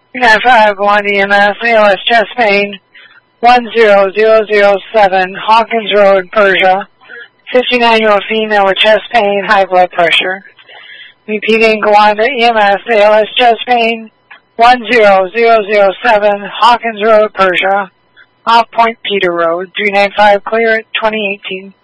395 1 EMS, ALS chest pain, 10007, Hawkins Road, Persia. 59-year-old female with chest pain, high blood pressure. Repeating, Gowanda EMS, ALS chest pain, 10007, Hawkins Road, Persia. Off Point Peter Road, 395 clear at 2018.